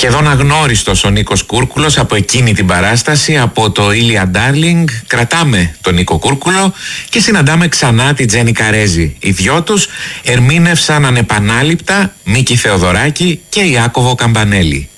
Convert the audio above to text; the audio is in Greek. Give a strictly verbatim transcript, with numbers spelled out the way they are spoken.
Σχεδόν αγνώριστος ο Νίκος Κούρκουλος από εκείνη την παράσταση, από το Ήλια Ντάρλινγκ. Κρατάμε τον Νίκο Κούρκουλο και συναντάμε ξανά τη Τζέννη Καρέζη. Οι δυο τους ερμήνευσαν ανεπανάληπτα Μίκη Θεοδωράκη και Ιάκωβο Καμπανέλη.